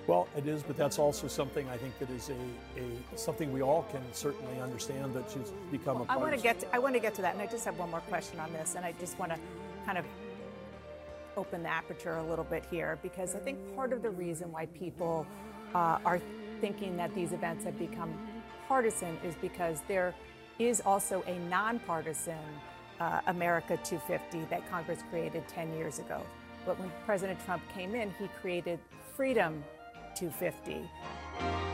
Well, it is, but that's also something I think that is something we all can certainly understand that she's become a part I want of. to get to that, and I just have one more question on this, and I just want to kind of open the aperture a little bit here, because I think part of the reason why people are thinking that these events have become partisan is because there is also a nonpartisan America 250 that Congress created 10 years ago. But when President Trump came in, he created Freedom 250.